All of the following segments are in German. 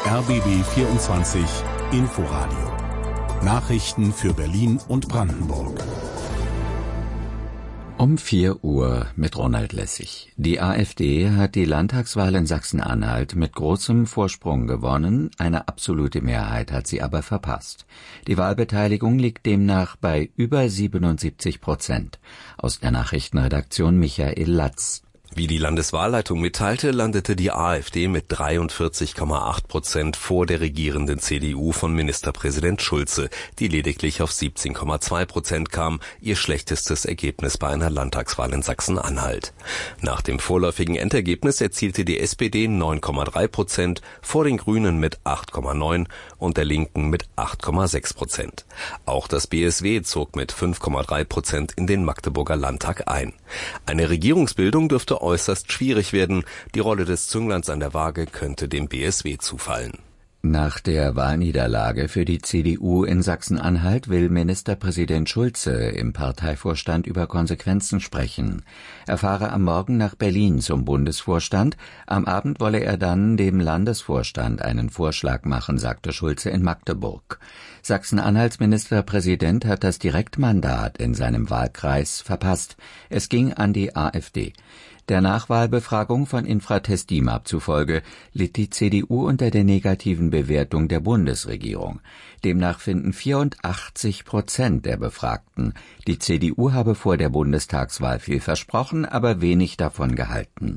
RBB 24 Inforadio. Nachrichten für Berlin und Brandenburg. Um 4 Uhr mit Ronald Lessig. Die AfD hat die Landtagswahl in Sachsen-Anhalt mit großem Vorsprung gewonnen, eine absolute Mehrheit hat sie aber verpasst. Die Wahlbeteiligung liegt demnach bei über 77%. Aus der Nachrichtenredaktion Michael Latz. Wie die Landeswahlleitung mitteilte, landete die AfD mit 43,8% vor der regierenden CDU von Ministerpräsident Schulze, die lediglich auf 17,2% kam, ihr schlechtestes Ergebnis bei einer Landtagswahl in Sachsen-Anhalt. Nach dem vorläufigen Endergebnis erzielte die SPD 9,3%, vor den Grünen mit 8,9% und der Linken mit 8,6%. Auch das BSW zog mit 5,3% in den Magdeburger Landtag ein. Eine Regierungsbildung dürfte äußerst schwierig werden. Die Rolle des Züngleins an der Waage könnte dem BSW zufallen. Nach der Wahlniederlage für die CDU in Sachsen-Anhalt will Ministerpräsident Schulze im Parteivorstand über Konsequenzen sprechen. Er fahre am Morgen nach Berlin zum Bundesvorstand. Am Abend wolle er dann dem Landesvorstand einen Vorschlag machen, sagte Schulze in Magdeburg. Sachsen-Anhalts Ministerpräsident hat das Direktmandat in seinem Wahlkreis verpasst. Es ging an die AfD. Der Nachwahlbefragung von Infratest DIMAP zufolge litt die CDU unter der negativen Bewertung der Bundesregierung. Demnach finden 84% der Befragten, die CDU habe vor der Bundestagswahl viel versprochen, aber wenig davon gehalten.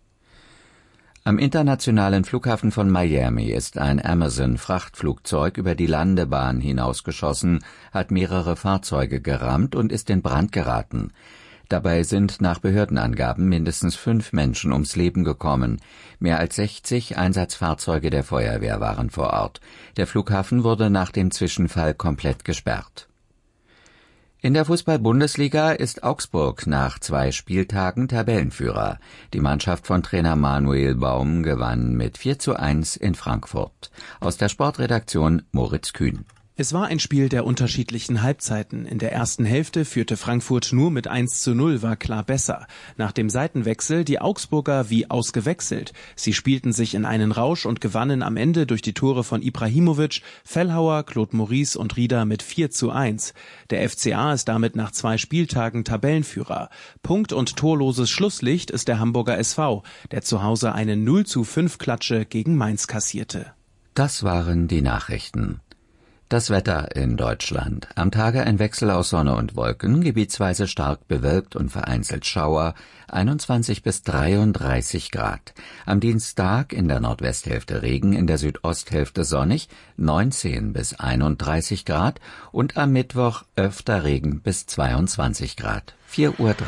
Am internationalen Flughafen von Miami ist ein Amazon-Frachtflugzeug über die Landebahn hinausgeschossen, hat mehrere Fahrzeuge gerammt und ist in Brand geraten. Dabei sind nach Behördenangaben mindestens 5 Menschen ums Leben gekommen. Mehr als 60 Einsatzfahrzeuge der Feuerwehr waren vor Ort. Der Flughafen wurde nach dem Zwischenfall komplett gesperrt. In der Fußball-Bundesliga ist Augsburg nach 2 Spieltagen Tabellenführer. Die Mannschaft von Trainer Manuel Baum gewann mit 4:1 in Frankfurt. Aus der Sportredaktion Moritz Kühn. Es war ein Spiel der unterschiedlichen Halbzeiten. In der ersten Hälfte führte Frankfurt nur mit 1:0, war klar besser. Nach dem Seitenwechsel die Augsburger wie ausgewechselt. Sie spielten sich in einen Rausch und gewannen am Ende durch die Tore von Ibrahimovic, Fellhauer, Claude Maurice und Rieder mit 4:1. Der FCA ist damit nach 2 Spieltagen Tabellenführer. Punkt- und torloses Schlusslicht ist der Hamburger SV, der zu Hause eine 0:5 Klatsche gegen Mainz kassierte. Das waren die Nachrichten. Das Wetter in Deutschland. Am Tage ein Wechsel aus Sonne und Wolken, gebietsweise stark bewölkt und vereinzelt Schauer, 21 bis 33 Grad. Am Dienstag in der Nordwesthälfte Regen, in der Südosthälfte sonnig, 19 bis 31 Grad und am Mittwoch öfter Regen bis 22 Grad. 4:03 Uhr.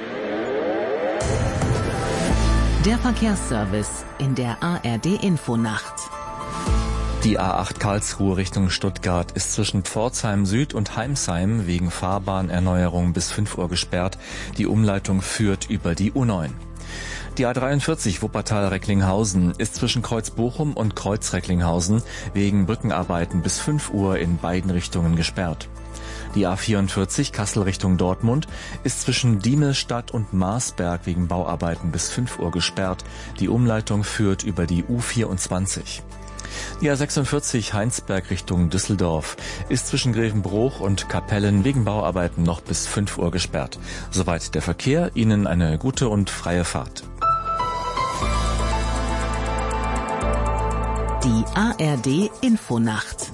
Der Verkehrsservice in der ARD-Infonacht. Die A8 Karlsruhe Richtung Stuttgart ist zwischen Pforzheim Süd und Heimsheim wegen Fahrbahnerneuerung bis 5 Uhr gesperrt. Die Umleitung führt über die U9. Die A43 Wuppertal-Recklinghausen ist zwischen Kreuz Bochum und Kreuz Recklinghausen wegen Brückenarbeiten bis 5 Uhr in beiden Richtungen gesperrt. Die A44 Kassel Richtung Dortmund ist zwischen Diemelstadt und Marsberg wegen Bauarbeiten bis 5 Uhr gesperrt. Die Umleitung führt über die U24. Die A46 Heinsberg Richtung Düsseldorf ist zwischen Grevenbroich und Kapellen wegen Bauarbeiten noch bis 5 Uhr gesperrt. Soweit der Verkehr. Ihnen eine gute und freie Fahrt. Die ARD Infonacht.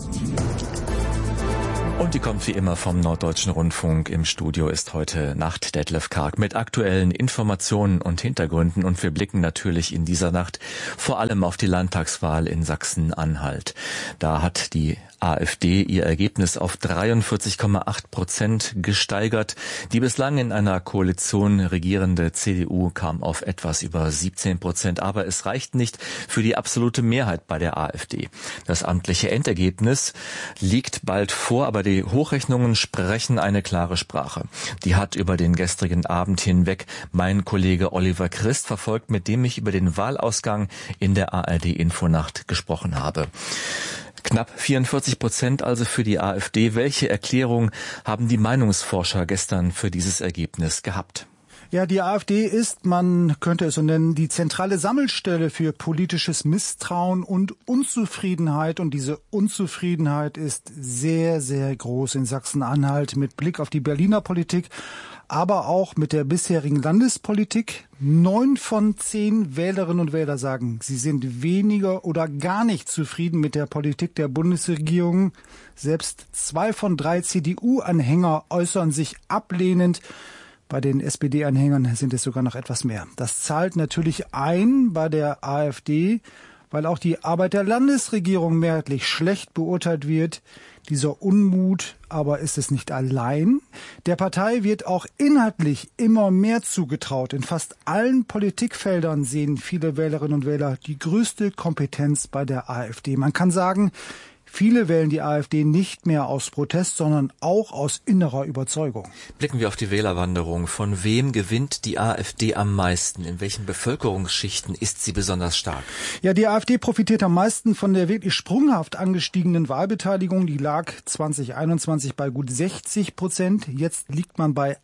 Und die kommt wie immer vom Norddeutschen Rundfunk. Im Studio ist heute Nacht Detlef Karg mit aktuellen Informationen und Hintergründen. Und wir blicken natürlich in dieser Nacht vor allem auf die Landtagswahl in Sachsen-Anhalt. Da hat die AfD ihr Ergebnis auf 43,8% gesteigert. Die bislang in einer Koalition regierende CDU kam auf etwas über 17%. Aber es reicht nicht für die absolute Mehrheit bei der AfD. Das amtliche Endergebnis liegt bald vor, aber die Hochrechnungen sprechen eine klare Sprache. Die hat über den gestrigen Abend hinweg mein Kollege Oliver Christ verfolgt, mit dem ich über den Wahlausgang in der ARD-Infonacht gesprochen habe. Knapp 44% also für die AfD. Welche Erklärung haben die Meinungsforscher gestern für dieses Ergebnis gehabt? Ja, die AfD ist, man könnte es so nennen, die zentrale Sammelstelle für politisches Misstrauen und Unzufriedenheit. Und diese Unzufriedenheit ist sehr, sehr groß in Sachsen-Anhalt mit Blick auf die Berliner Politik, aber auch mit der bisherigen Landespolitik. 9 von 10 Wählerinnen und Wähler sagen, sie sind weniger oder gar nicht zufrieden mit der Politik der Bundesregierung. Selbst 2 von 3 CDU-Anhänger äußern sich ablehnend. Bei den SPD-Anhängern sind es sogar noch etwas mehr. Das zahlt natürlich ein bei der AfD, weil auch die Arbeit der Landesregierung mehrheitlich schlecht beurteilt wird. Dieser Unmut aber ist es nicht allein. Der Partei wird auch inhaltlich immer mehr zugetraut. In fast allen Politikfeldern sehen viele Wählerinnen und Wähler die größte Kompetenz bei der AfD. Man kann sagen, viele wählen die AfD nicht mehr aus Protest, sondern auch aus innerer Überzeugung. Blicken wir auf die Wählerwanderung. Von wem gewinnt die AfD am meisten? In welchen Bevölkerungsschichten ist sie besonders stark? Ja, die AfD profitiert am meisten von der wirklich sprunghaft angestiegenen Wahlbeteiligung. Die lag 2021 bei gut 60%. Jetzt liegt man bei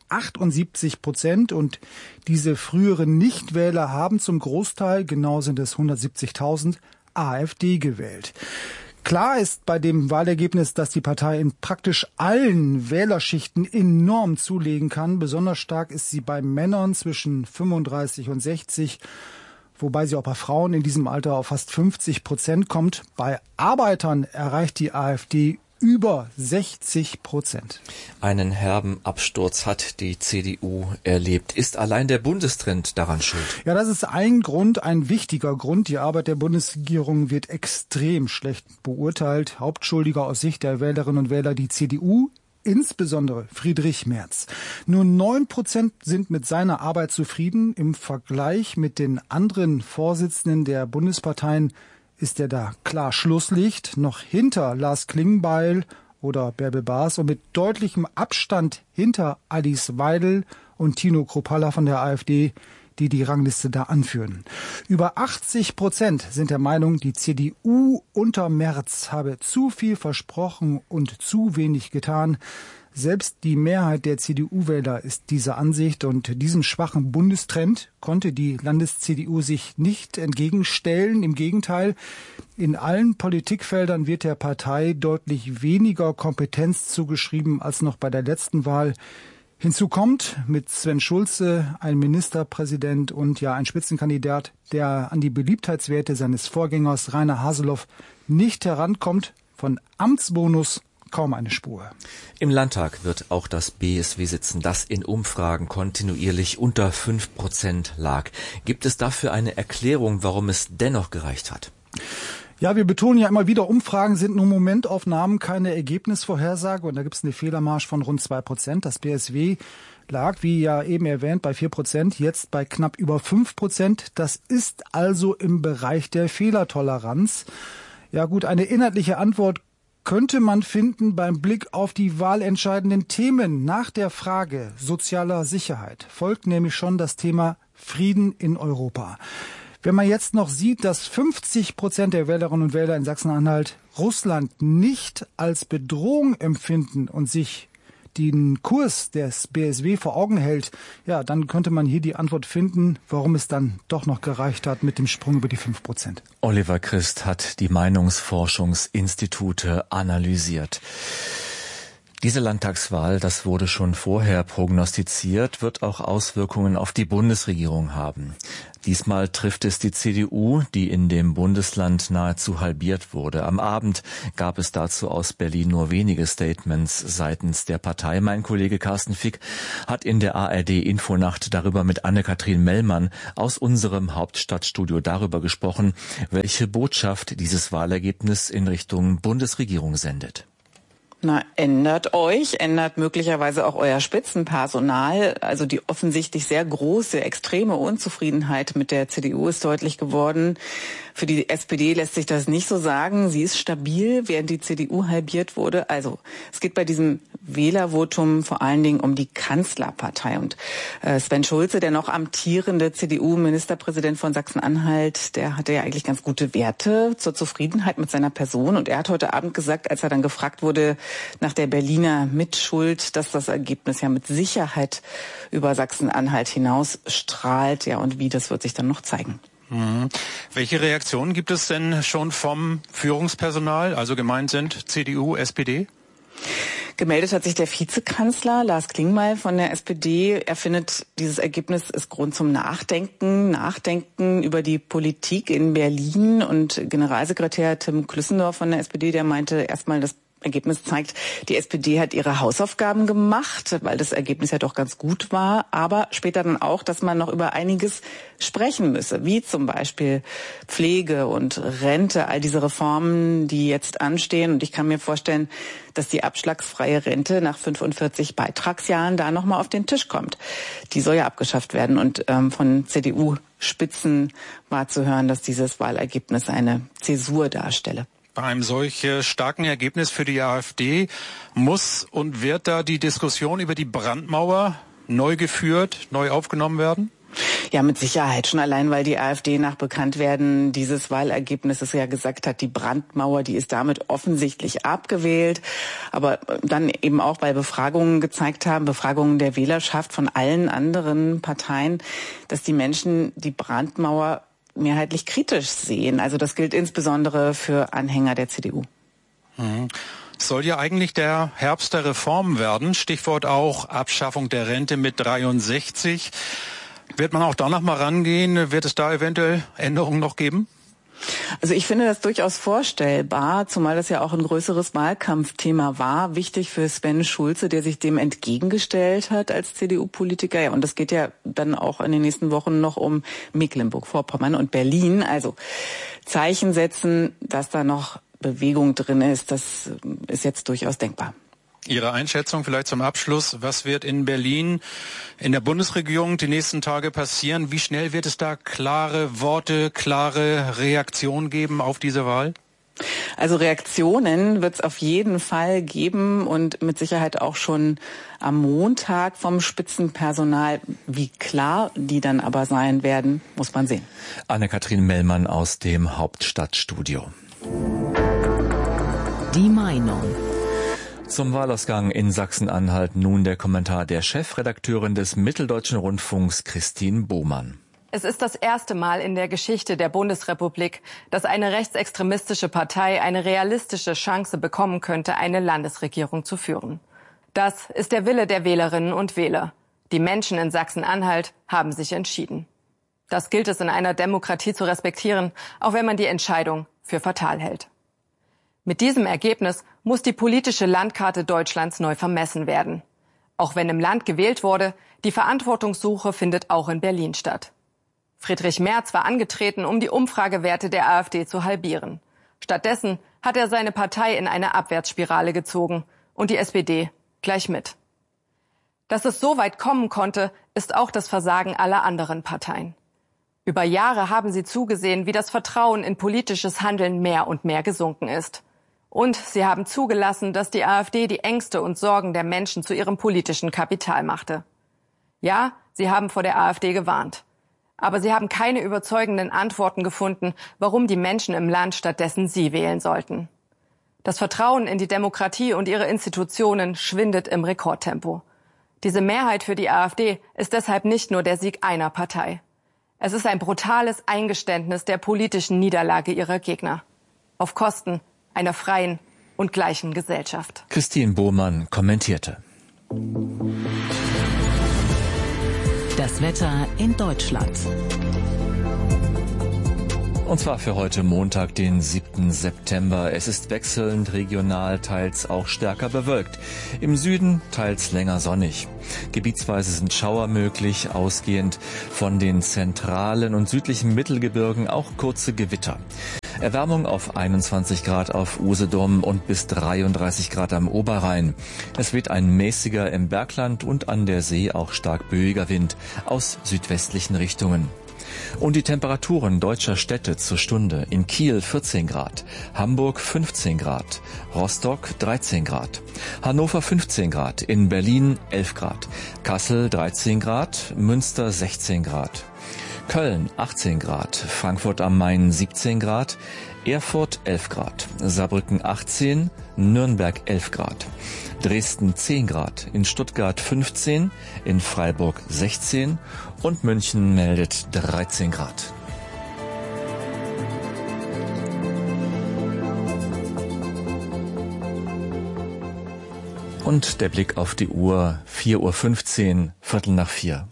78%. Und diese früheren Nichtwähler haben zum Großteil, genau sind es 170.000, AfD gewählt. Klar ist bei dem Wahlergebnis, dass die Partei in praktisch allen Wählerschichten enorm zulegen kann. Besonders stark ist sie bei Männern zwischen 35 und 60, wobei sie auch bei Frauen in diesem Alter auf fast 50% kommt. Bei Arbeitern erreicht die AfD über 60%. Einen herben Absturz hat die CDU erlebt. Ist allein der Bundestrend daran schuld? Ja, das ist ein Grund, ein wichtiger Grund. Die Arbeit der Bundesregierung wird extrem schlecht beurteilt. Hauptschuldiger aus Sicht der Wählerinnen und Wähler die CDU, insbesondere Friedrich Merz. Nur 9% sind mit seiner Arbeit zufrieden. Im Vergleich mit den anderen Vorsitzenden der Bundesparteien ist er da klar Schlusslicht, noch hinter Lars Klingbeil oder Bärbel Baas und mit deutlichem Abstand hinter Alice Weidel und Tino Kruppalla von der AfD, die die Rangliste da anführen. Über 80% sind der Meinung, die CDU unter Merz habe zu viel versprochen und zu wenig getan. Selbst die Mehrheit der CDU-Wähler ist dieser Ansicht und diesem schwachen Bundestrend konnte die Landes-CDU sich nicht entgegenstellen. Im Gegenteil, in allen Politikfeldern wird der Partei deutlich weniger Kompetenz zugeschrieben als noch bei der letzten Wahl. Hinzu kommt mit Sven Schulze ein Ministerpräsident und ja ein Spitzenkandidat, der an die Beliebtheitswerte seines Vorgängers Rainer Haseloff nicht herankommt. Von Amtsbonus kaum eine Spur. Im Landtag wird auch das BSW sitzen, das in Umfragen kontinuierlich unter 5% lag. Gibt es dafür eine Erklärung, warum es dennoch gereicht hat? Ja, wir betonen ja immer wieder, Umfragen sind nur Momentaufnahmen, keine Ergebnisvorhersage. Und da gibt es eine Fehlermarge von rund 2%. Das BSW lag, wie ja eben erwähnt, bei 4%, jetzt bei knapp über 5%. Das ist also im Bereich der Fehlertoleranz. Ja gut, eine inhaltliche Antwort könnte man finden beim Blick auf die wahlentscheidenden Themen. Nach der Frage sozialer Sicherheit folgt nämlich schon das Thema Frieden in Europa. Wenn man jetzt noch sieht, dass 50% der Wählerinnen und Wähler in Sachsen-Anhalt Russland nicht als Bedrohung empfinden und sich den Kurs des BSW vor Augen hält, ja, dann könnte man hier die Antwort finden, warum es dann doch noch gereicht hat mit dem Sprung über die 5%. Oliver Christ hat die Meinungsforschungsinstitute analysiert. Diese Landtagswahl, das wurde schon vorher prognostiziert, wird auch Auswirkungen auf die Bundesregierung haben. Diesmal trifft es die CDU, die in dem Bundesland nahezu halbiert wurde. Am Abend gab es dazu aus Berlin nur wenige Statements seitens der Partei. Mein Kollege Carsten Fick hat in der ARD-Infonacht darüber mit Anne-Kathrin Mellmann aus unserem Hauptstadtstudio darüber gesprochen, welche Botschaft dieses Wahlergebnis in Richtung Bundesregierung sendet. Na, ändert euch, ändert möglicherweise auch euer Spitzenpersonal. Also die offensichtlich sehr große, extreme Unzufriedenheit mit der CDU ist deutlich geworden. Für die SPD lässt sich das nicht so sagen. Sie ist stabil, während die CDU halbiert wurde. Also es geht bei diesem Wählervotum vor allen Dingen um die Kanzlerpartei. Und Sven Schulze, der noch amtierende CDU-Ministerpräsident von Sachsen-Anhalt, der hatte ja eigentlich ganz gute Werte zur Zufriedenheit mit seiner Person. Und er hat heute Abend gesagt, als er dann gefragt wurde, nach der Berliner Mitschuld, dass das Ergebnis ja mit Sicherheit über Sachsen-Anhalt hinaus strahlt. Ja, und wie, das wird sich dann noch zeigen. Welche Reaktionen gibt es denn schon vom Führungspersonal, also gemeint sind CDU, SPD? Gemeldet hat sich der Vizekanzler Lars Klingbeil von der SPD. Er findet, dieses Ergebnis ist Grund zum Nachdenken über die Politik in Berlin. Und Generalsekretär Tim Klüssendorf von der SPD, der meinte erstmal, das Ergebnis zeigt, die SPD hat ihre Hausaufgaben gemacht, weil das Ergebnis ja doch ganz gut war. Aber später dann auch, dass man noch über einiges sprechen müsse, wie zum Beispiel Pflege und Rente, all diese Reformen, die jetzt anstehen. Und ich kann mir vorstellen, dass die abschlagsfreie Rente nach 45 Beitragsjahren da nochmal auf den Tisch kommt. Die soll ja abgeschafft werden. Und von CDU-Spitzen war zu hören, dass dieses Wahlergebnis eine Zäsur darstelle. Bei einem solch starken Ergebnis für die AfD muss und wird da die Diskussion über die Brandmauer neu geführt, neu aufgenommen werden? Ja, mit Sicherheit. Schon allein, weil die AfD nach Bekanntwerden dieses Wahlergebnisses ja gesagt hat, die Brandmauer, die ist damit offensichtlich abgewählt. Aber dann eben auch, weil Befragungen gezeigt haben, Befragungen der Wählerschaft von allen anderen Parteien, dass die Menschen die Brandmauer mehrheitlich kritisch sehen. Also das gilt insbesondere für Anhänger der CDU. Soll ja eigentlich der Herbst der Reformen werden. Stichwort auch Abschaffung der Rente mit 63. Wird man auch da noch mal rangehen? Wird es da eventuell Änderungen noch geben? Also ich finde das durchaus vorstellbar, zumal das ja auch ein größeres Wahlkampfthema war. Wichtig für Sven Schulze, der sich dem entgegengestellt hat als CDU-Politiker. Ja, und das geht ja dann auch in den nächsten Wochen noch um Mecklenburg-Vorpommern und Berlin. Also Zeichen setzen, dass da noch Bewegung drin ist, das ist jetzt durchaus denkbar. Ihre Einschätzung vielleicht zum Abschluss. Was wird in Berlin, in der Bundesregierung die nächsten Tage passieren? Wie schnell wird es da klare Worte, klare Reaktionen geben auf diese Wahl? Also Reaktionen wird es auf jeden Fall geben und mit Sicherheit auch schon am Montag vom Spitzenpersonal. Wie klar die dann aber sein werden, muss man sehen. Anne-Kathrin Mellmann aus dem Hauptstadtstudio. Die Meinung. Zum Wahlausgang in Sachsen-Anhalt nun der Kommentar der Chefredakteurin des Mitteldeutschen Rundfunks, Christine Bohmann. Es ist das erste Mal in der Geschichte der Bundesrepublik, dass eine rechtsextremistische Partei eine realistische Chance bekommen könnte, eine Landesregierung zu führen. Das ist der Wille der Wählerinnen und Wähler. Die Menschen in Sachsen-Anhalt haben sich entschieden. Das gilt es in einer Demokratie zu respektieren, auch wenn man die Entscheidung für fatal hält. Mit diesem Ergebnis muss die politische Landkarte Deutschlands neu vermessen werden. Auch wenn im Land gewählt wurde, die Verantwortungssuche findet auch in Berlin statt. Friedrich Merz war angetreten, um die Umfragewerte der AfD zu halbieren. Stattdessen hat er seine Partei in eine Abwärtsspirale gezogen und die SPD gleich mit. Dass es so weit kommen konnte, ist auch das Versagen aller anderen Parteien. Über Jahre haben sie zugesehen, wie das Vertrauen in politisches Handeln mehr und mehr gesunken ist. Und sie haben zugelassen, dass die AfD die Ängste und Sorgen der Menschen zu ihrem politischen Kapital machte. Ja, sie haben vor der AfD gewarnt. Aber sie haben keine überzeugenden Antworten gefunden, warum die Menschen im Land stattdessen sie wählen sollten. Das Vertrauen in die Demokratie und ihre Institutionen schwindet im Rekordtempo. Diese Mehrheit für die AfD ist deshalb nicht nur der Sieg einer Partei. Es ist ein brutales Eingeständnis der politischen Niederlage ihrer Gegner. Auf Kosten einer freien und gleichen Gesellschaft. Christine Bohmann kommentierte. Das Wetter in Deutschland. Und zwar für heute Montag, den 7. September. Es ist wechselnd, regional teils auch stärker bewölkt. Im Süden teils länger sonnig. Gebietsweise sind Schauer möglich, ausgehend von den zentralen und südlichen Mittelgebirgen auch kurze Gewitter. Erwärmung auf 21 Grad auf Usedom und bis 33 Grad am Oberrhein. Es weht ein mäßiger im Bergland und an der See auch stark böiger Wind aus südwestlichen Richtungen. Und die Temperaturen deutscher Städte zur Stunde: in Kiel 14 Grad, Hamburg 15 Grad, Rostock 13 Grad, Hannover 15 Grad, in Berlin 11 Grad, Kassel 13 Grad, Münster 16 Grad. Köln 18 Grad, Frankfurt am Main 17 Grad, Erfurt 11 Grad, Saarbrücken 18, Nürnberg 11 Grad, Dresden 10 Grad, in Stuttgart 15, in Freiburg 16 und München meldet 13 Grad. Und der Blick auf die Uhr, 4:15 Uhr, 3:15.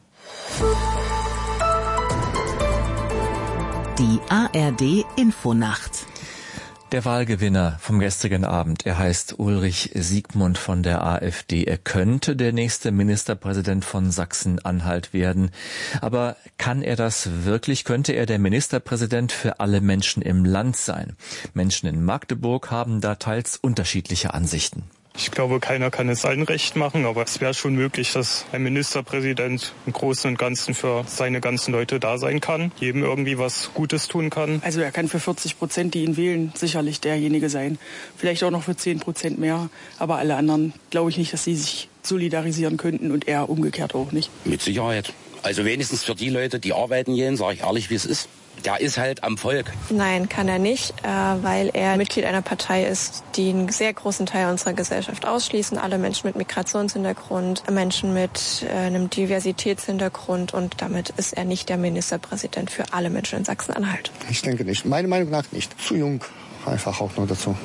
Die ARD Infonacht. Der Wahlgewinner vom gestrigen Abend, er heißt Ulrich Siegmund von der AfD. Er könnte der nächste Ministerpräsident von Sachsen-Anhalt werden. Aber kann er das wirklich? Könnte er der Ministerpräsident für alle Menschen im Land sein? Menschen in Magdeburg haben da teils unterschiedliche Ansichten. Ich glaube, keiner kann es allen recht machen, aber es wäre schon möglich, dass ein Ministerpräsident im Großen und Ganzen für seine ganzen Leute da sein kann, jedem irgendwie was Gutes tun kann. Also er kann für 40%, die ihn wählen, sicherlich derjenige sein. Vielleicht auch noch für 10% mehr, aber alle anderen glaube ich nicht, dass sie sich solidarisieren könnten und er umgekehrt auch nicht. Mit Sicherheit. Also wenigstens für die Leute, die arbeiten gehen, sage ich ehrlich, wie es ist. Der ist halt am Volk. Nein, kann er nicht, weil er Mitglied einer Partei ist, die einen sehr großen Teil unserer Gesellschaft ausschließen. Alle Menschen mit Migrationshintergrund, Menschen mit einem Diversitätshintergrund. Und damit ist er nicht der Ministerpräsident für alle Menschen in Sachsen-Anhalt. Ich denke nicht. Meiner Meinung nach nicht. Zu jung einfach auch noch dazu.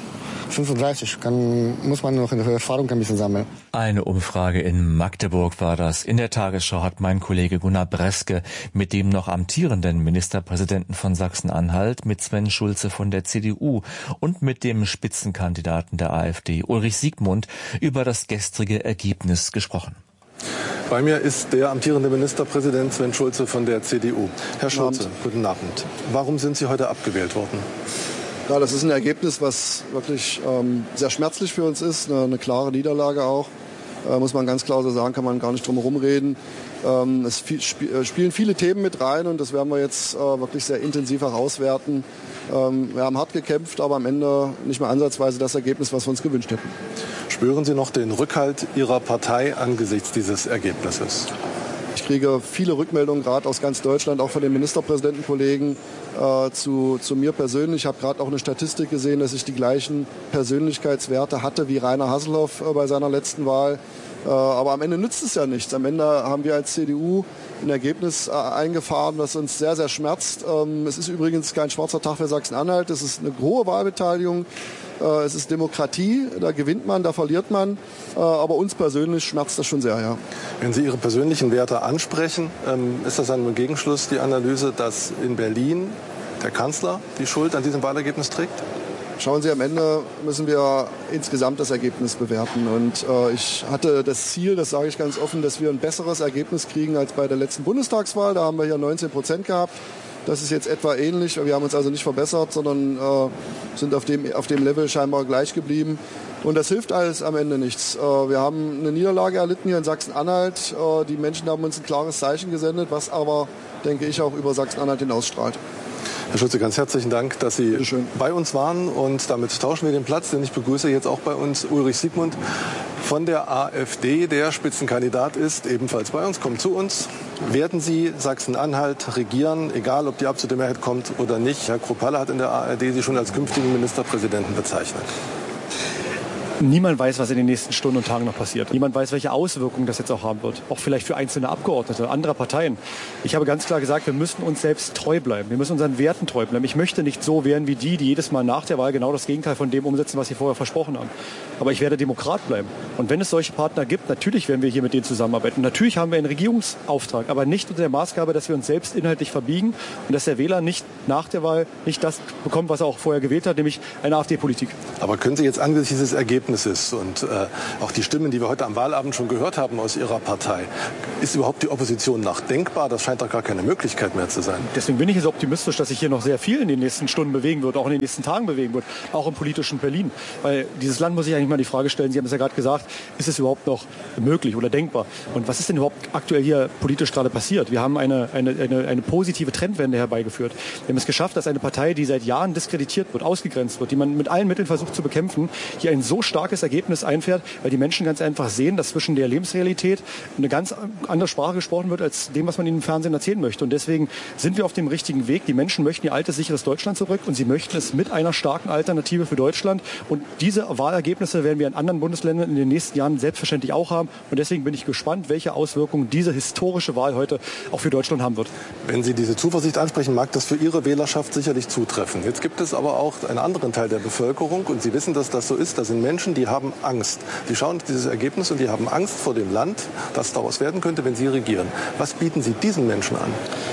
35, muss man noch in der Erfahrung ein bisschen sammeln. Eine Umfrage in Magdeburg war das. In der Tagesschau hat mein Kollege Gunnar Breske mit dem noch amtierenden Ministerpräsidenten von Sachsen-Anhalt, mit Sven Schulze von der CDU und mit dem Spitzenkandidaten der AfD, Ulrich Siegmund, über das gestrige Ergebnis gesprochen. Bei mir ist der amtierende Ministerpräsident Sven Schulze von der CDU. Herr Schulze, guten Abend. Warum sind Sie heute abgewählt worden? Ja, das ist ein Ergebnis, was wirklich sehr schmerzlich für uns ist, eine klare Niederlage auch, muss man ganz klar so sagen, kann man gar nicht drum herum reden. Es spielen viele Themen mit rein und das werden wir jetzt wirklich sehr intensiv herauswerten. Wir haben hart gekämpft, aber am Ende nicht mehr ansatzweise das Ergebnis, was wir uns gewünscht hätten. Spüren Sie noch den Rückhalt Ihrer Partei angesichts dieses Ergebnisses? Ich kriege viele Rückmeldungen, gerade aus ganz Deutschland, auch von den Ministerpräsidentenkollegen zu mir persönlich. Ich habe gerade auch eine Statistik gesehen, dass ich die gleichen Persönlichkeitswerte hatte wie Rainer Haselhoff bei seiner letzten Wahl. Aber am Ende nützt es ja nichts. Am Ende haben wir als CDU ein Ergebnis eingefahren, das uns sehr, sehr schmerzt. Es ist übrigens kein schwarzer Tag für Sachsen-Anhalt. Es ist eine hohe Wahlbeteiligung. Es ist Demokratie. Da gewinnt man, da verliert man. Aber uns persönlich schmerzt das schon sehr, ja. Wenn Sie Ihre persönlichen Werte ansprechen, ist das dann im Gegenschluss die Analyse, dass in Berlin der Kanzler die Schuld an diesem Wahlergebnis trägt? Schauen Sie, am Ende müssen wir insgesamt das Ergebnis bewerten. Und ich hatte das Ziel, das sage ich ganz offen, dass wir ein besseres Ergebnis kriegen als bei der letzten Bundestagswahl. Da haben wir hier 19% gehabt. Das ist jetzt etwa ähnlich. Wir haben uns also nicht verbessert, sondern sind auf dem Level scheinbar gleich geblieben. Und das hilft alles am Ende nichts. Wir haben eine Niederlage erlitten hier in Sachsen-Anhalt. Die Menschen haben uns ein klares Zeichen gesendet, was aber, denke ich, auch über Sachsen-Anhalt hinausstrahlt. Herr Schulze, ganz herzlichen Dank, dass Sie bei uns waren. Und damit tauschen wir den Platz, denn ich begrüße jetzt auch bei uns Ulrich Siegmund von der AfD. Der Spitzenkandidat ist ebenfalls bei uns, kommt zu uns. Werden Sie Sachsen-Anhalt regieren, egal ob die absolute Mehrheit kommt oder nicht? Herr Kruppalla hat in der ARD Sie schon als künftigen Ministerpräsidenten bezeichnet. Niemand weiß, was in den nächsten Stunden und Tagen noch passiert. Niemand weiß, welche Auswirkungen das jetzt auch haben wird. Auch vielleicht für einzelne Abgeordnete anderer Parteien. Ich habe ganz klar gesagt, wir müssen uns selbst treu bleiben. Wir müssen unseren Werten treu bleiben. Ich möchte nicht so werden wie die jedes Mal nach der Wahl genau das Gegenteil von dem umsetzen, was sie vorher versprochen haben. Aber ich werde Demokrat bleiben. Und wenn es solche Partner gibt, natürlich werden wir hier mit denen zusammenarbeiten. Und natürlich haben wir einen Regierungsauftrag, aber nicht unter der Maßgabe, dass wir uns selbst inhaltlich verbiegen und dass der Wähler nicht nach der Wahl nicht das bekommt, was er auch vorher gewählt hat, nämlich eine AfD-Politik. Aber können Sie jetzt angesichts dieses Ergebnisses und auch die Stimmen, die wir heute am Wahlabend schon gehört haben aus Ihrer Partei, ist überhaupt die Opposition noch denkbar? Das scheint doch gar keine Möglichkeit mehr zu sein. Deswegen bin ich jetzt optimistisch, dass sich hier noch sehr viel in den nächsten Stunden bewegen wird, auch in den nächsten Tagen bewegen wird, auch im politischen Berlin. Weil dieses Land muss sich eigentlich mal die Frage stellen, Sie haben es ja gerade gesagt, ist es überhaupt noch möglich oder denkbar? Und was ist denn überhaupt aktuell hier politisch gerade passiert? Wir haben eine positive Trendwende herbeigeführt. Wir haben es geschafft, dass eine Partei, die seit Jahren diskreditiert wird, ausgegrenzt wird, die man mit allen Mitteln versucht zu bekämpfen, hier einen so starken starkes Ergebnis einfährt, weil die Menschen ganz einfach sehen, dass zwischen der Lebensrealität eine ganz andere Sprache gesprochen wird, als dem, was man ihnen im Fernsehen erzählen möchte. Und deswegen sind wir auf dem richtigen Weg. Die Menschen möchten ihr altes, sicheres Deutschland zurück und sie möchten es mit einer starken Alternative für Deutschland. Und diese Wahlergebnisse werden wir in anderen Bundesländern in den nächsten Jahren selbstverständlich auch haben. Und deswegen bin ich gespannt, welche Auswirkungen diese historische Wahl heute auch für Deutschland haben wird. Wenn Sie diese Zuversicht ansprechen, mag das für Ihre Wählerschaft sicherlich zutreffen. Jetzt gibt es aber auch einen anderen Teil der Bevölkerung und Sie wissen, dass das so ist. Da sind Menschen, die haben Angst. Die schauen auf dieses Ergebnis und die haben Angst vor dem Land, das daraus werden könnte, wenn Sie regieren. Was bieten Sie diesen Menschen an?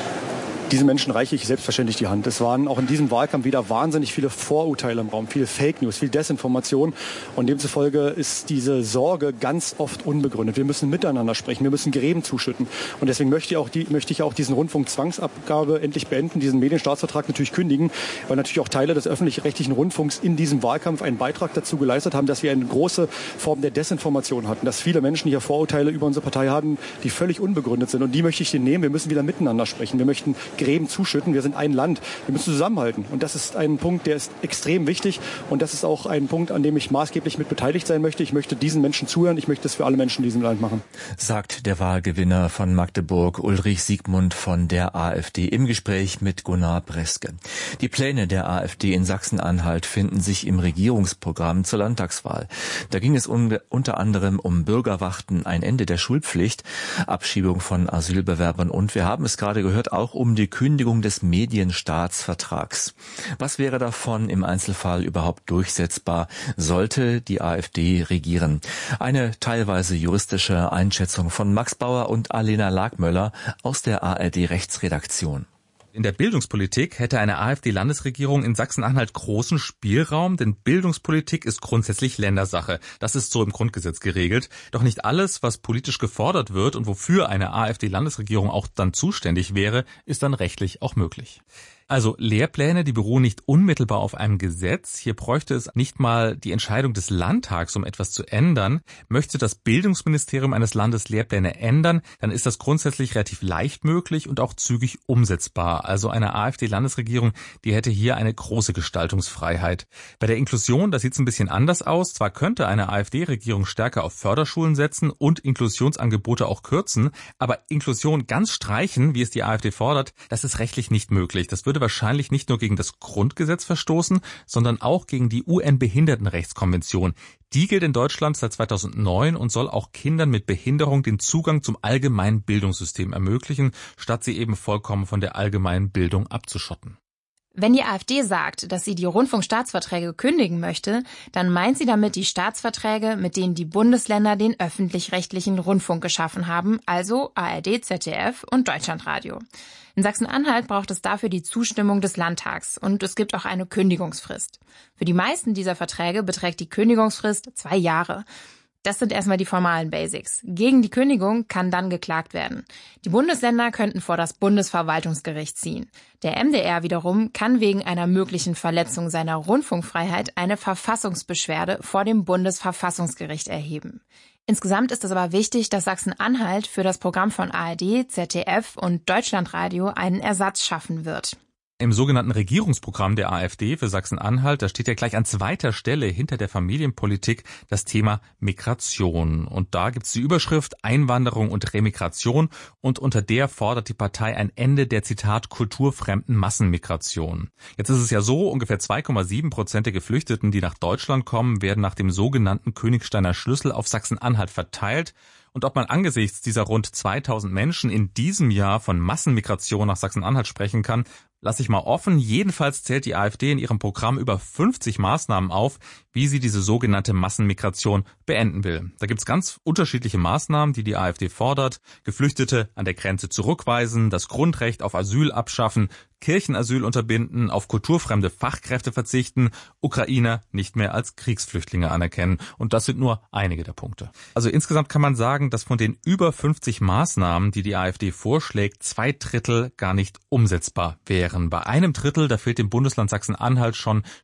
Diesen Menschen reiche ich selbstverständlich die Hand. Es waren auch in diesem Wahlkampf wieder wahnsinnig viele Vorurteile im Raum, viele Fake News, viel Desinformation. Und demzufolge ist diese Sorge ganz oft unbegründet. Wir müssen miteinander sprechen, wir müssen Gräben zuschütten. Und deswegen möchte ich auch diesen Rundfunkzwangsabgabe endlich beenden, diesen Medienstaatsvertrag natürlich kündigen, weil natürlich auch Teile des öffentlich-rechtlichen Rundfunks in diesem Wahlkampf einen Beitrag dazu geleistet haben, dass wir eine große Form der Desinformation hatten, dass viele Menschen hier Vorurteile über unsere Partei haben, die völlig unbegründet sind. Und die möchte ich denen nehmen. Wir müssen wieder miteinander sprechen. Wir möchten Gräben zuschütten. Wir sind ein Land. Wir müssen zusammenhalten. Und das ist ein Punkt, der ist extrem wichtig. Und das ist auch ein Punkt, an dem ich maßgeblich mit beteiligt sein möchte. Ich möchte diesen Menschen zuhören. Ich möchte es für alle Menschen in diesem Land machen. Sagt der Wahlgewinner von Magdeburg, Ulrich Siegmund von der AfD, im Gespräch mit Gunnar Breske. Die Pläne der AfD in Sachsen-Anhalt finden sich im Regierungsprogramm zur Landtagswahl. Da ging es unter anderem um Bürgerwachten, ein Ende der Schulpflicht, Abschiebung von Asylbewerbern und, wir haben es gerade gehört, auch um die Kündigung des Medienstaatsvertrags. Was wäre davon im Einzelfall überhaupt durchsetzbar, sollte die AfD regieren? Eine teilweise juristische Einschätzung von Max Bauer und Alena Lagmöller aus der ARD-Rechtsredaktion. In der Bildungspolitik hätte eine AfD-Landesregierung in Sachsen-Anhalt großen Spielraum, denn Bildungspolitik ist grundsätzlich Ländersache. Das ist so im Grundgesetz geregelt. Doch nicht alles, was politisch gefordert wird und wofür eine AfD-Landesregierung auch dann zuständig wäre, ist dann rechtlich auch möglich. Also Lehrpläne, die beruhen nicht unmittelbar auf einem Gesetz. Hier bräuchte es nicht mal die Entscheidung des Landtags, um etwas zu ändern. Möchte das Bildungsministerium eines Landes Lehrpläne ändern, dann ist das grundsätzlich relativ leicht möglich und auch zügig umsetzbar. Also eine AfD-Landesregierung, die hätte hier eine große Gestaltungsfreiheit. Bei der Inklusion, da sieht es ein bisschen anders aus. Zwar könnte eine AfD-Regierung stärker auf Förderschulen setzen und Inklusionsangebote auch kürzen, aber Inklusion ganz streichen, wie es die AfD fordert, das ist rechtlich nicht möglich. Das würde wahrscheinlich nicht nur gegen das Grundgesetz verstoßen, sondern auch gegen die UN-Behindertenrechtskonvention. Die gilt in Deutschland seit 2009 und soll auch Kindern mit Behinderung den Zugang zum allgemeinen Bildungssystem ermöglichen, statt sie eben vollkommen von der allgemeinen Bildung abzuschotten. Wenn die AfD sagt, dass sie die Rundfunkstaatsverträge kündigen möchte, dann meint sie damit die Staatsverträge, mit denen die Bundesländer den öffentlich-rechtlichen Rundfunk geschaffen haben, also ARD, ZDF und Deutschlandradio. In Sachsen-Anhalt braucht es dafür die Zustimmung des Landtags und es gibt auch eine Kündigungsfrist. Für die meisten dieser Verträge beträgt die Kündigungsfrist 2 Jahre. Das sind erstmal die formalen Basics. Gegen die Kündigung kann dann geklagt werden. Die Bundesländer könnten vor das Bundesverwaltungsgericht ziehen. Der MDR wiederum kann wegen einer möglichen Verletzung seiner Rundfunkfreiheit eine Verfassungsbeschwerde vor dem Bundesverfassungsgericht erheben. Insgesamt ist es aber wichtig, dass Sachsen-Anhalt für das Programm von ARD, ZDF und Deutschlandradio einen Ersatz schaffen wird. Im sogenannten Regierungsprogramm der AfD für Sachsen-Anhalt, da steht ja gleich an zweiter Stelle hinter der Familienpolitik das Thema Migration. Und da gibt's die Überschrift Einwanderung und Remigration und unter der fordert die Partei ein Ende der, Zitat, kulturfremden Massenmigration. Jetzt ist es ja so, ungefähr 2,7% der Geflüchteten, die nach Deutschland kommen, werden nach dem sogenannten Königsteiner Schlüssel auf Sachsen-Anhalt verteilt. Und ob man angesichts dieser rund 2000 Menschen in diesem Jahr von Massenmigration nach Sachsen-Anhalt sprechen kann, lasse ich mal offen. Jedenfalls zählt die AfD in ihrem Programm über 50 Maßnahmen auf, wie sie diese sogenannte Massenmigration beenden will. Da gibt's ganz unterschiedliche Maßnahmen, die die AfD fordert. Geflüchtete an der Grenze zurückweisen, das Grundrecht auf Asyl abschaffen, Kirchenasyl unterbinden, auf kulturfremde Fachkräfte verzichten, Ukrainer nicht mehr als Kriegsflüchtlinge anerkennen. Und das sind nur einige der Punkte. Also insgesamt kann man sagen, dass von den über 50 Maßnahmen, die die AfD vorschlägt, 2/3 gar nicht umsetzbar wären. Bei einem Drittel, da fehlt dem Bundesland Sachsen-Anhalt schon